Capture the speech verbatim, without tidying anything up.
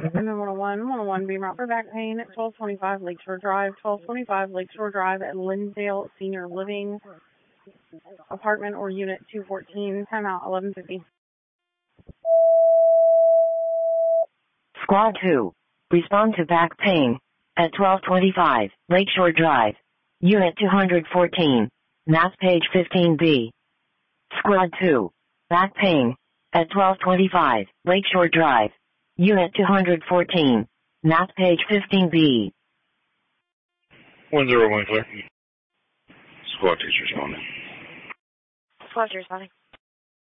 And then one oh one, one oh one beam route for back pain at twelve twenty-five Lakeshore Drive, twelve twenty-five Lakeshore Drive at Linsdale Senior Living, apartment or unit two fourteen, timeout eleven fifty. Squad two, respond to back pain at twelve twenty-five Lakeshore Drive, unit two fourteen, map page fifteen B. Squad two, back pain at twelve twenty-five Lakeshore Drive, unit two fourteen, map page fifteen B. one zero one clear. Squad two responding. Squad two responding.